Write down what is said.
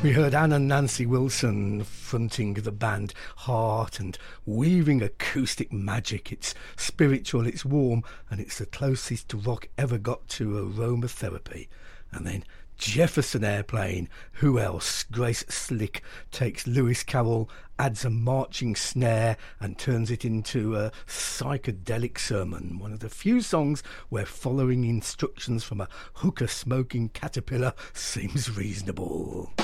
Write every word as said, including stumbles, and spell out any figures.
We heard Anne and Nancy Wilson fronting the band Heart and weaving acoustic magic. It's spiritual, it's warm, and it's the closest rock ever got to aromatherapy. And then Jefferson Airplane, who else? Grace Slick takes Lewis Carroll, adds a marching snare and turns it into a psychedelic sermon. One of the few songs where following instructions from a hookah smoking caterpillar seems reasonable.